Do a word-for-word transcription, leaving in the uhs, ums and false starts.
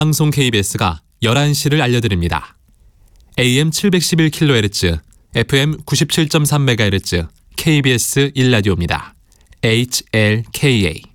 방송 케이비에스가 열한 시를 알려드립니다. 에이엠 칠백십일 킬로헤르츠, 에프엠 구십칠 점 삼 메가헤르츠 케이비에스 일 라디오입니다. 에이치엘케이에이